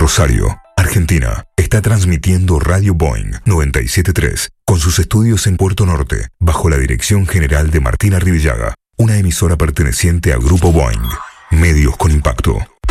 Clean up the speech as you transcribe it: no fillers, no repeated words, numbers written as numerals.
Rosario, Argentina, está transmitiendo Radio Boing 97.3 con sus estudios en Puerto Norte, bajo la dirección general de Martina Rivillaga, una emisora perteneciente a Grupo Boing. Medios con impacto.